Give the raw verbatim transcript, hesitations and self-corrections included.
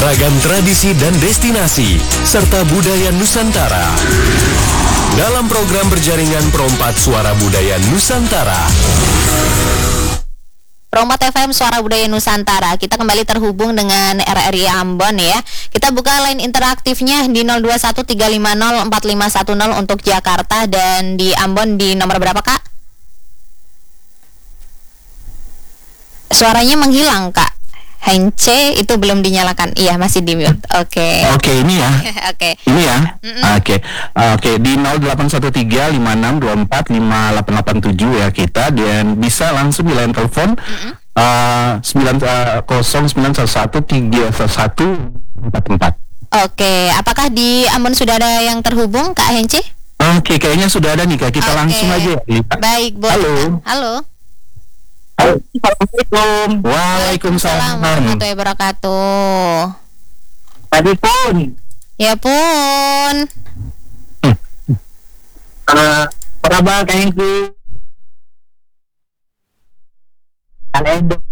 beragam tradisi dan destinasi, serta budaya Nusantara. Dalam program berjaringan Perompat Suara Budaya Nusantara. Perompat F M Suara Budaya Nusantara. Kita kembali terhubung dengan R R I Ambon ya. Kita buka line interaktifnya di nol dua satu tiga lima nol empat lima satu nol untuk Jakarta, dan di Ambon di nomor berapa, Kak? Suaranya menghilang, Kak. Hence itu belum dinyalakan. Iya, masih di mute. Oke. Oke, ini ya. Oke. Ini ya. Mm-mm. Oke. Oke, di nol delapan satu tiga lima enam dua empat lima delapan delapan tujuh ya kita, dan bisa langsung di line telepon uh, sembilan nol sembilan satu satu tiga satu empat empat. Oke, apakah di Ambon sudah ada yang terhubung, Kak Hence? Oke, kayaknya sudah ada nih, Kak. Kita Oke. langsung aja ya. Baik, boleh. Halo. Halo. Assalamualaikum. Waalaikumsalam. Warahmatullahi wabarakatuh. Tadi pun Ya pun. uh, berapa kayak itu? Kalian